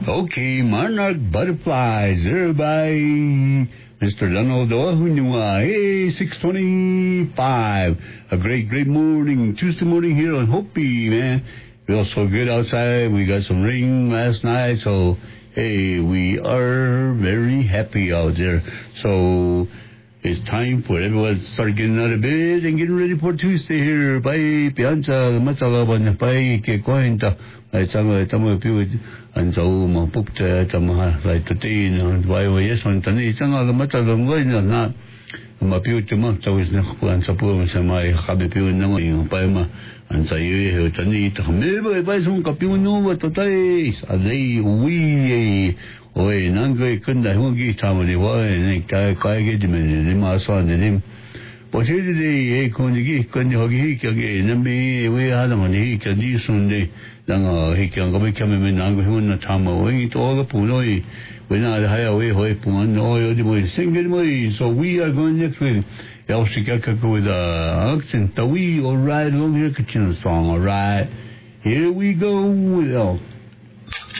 Okay, monarch butterflies, everybody. Mr. Donald Ohunua, hey, 6:25. A great morning, Tuesday morning here on Hopi, man. Feels so good outside. We got some rain last night, so, hey, we are very happy out there. So, it's time for everyone to start getting out of bed and getting ready for Tuesday here. Bye, pianza, matalaban, bye, ke kwenta. Ay, tama piu, and so, mapukta, tama, like today, why, yes, on tani, tanga, matalam, na. Mapiu tuma, so is Nakuan Sapu, and my happy piu, no, in Paima, and say, tani, maybe by some capu, no, what today is a day, we. Oi, Nangay couldn't I won't get Tammy Why and I get him in my son and him. But here today, couldn't get Kundy again, and me, we had him on he can do Sunday. Then he can go become a man, I'm going to Tam away to all the Punoi. We're not a higher way, Pun, or the way, singing way. So we are going next week. Elshika with accent, the we all right along your kitchen song, all right. Here we go.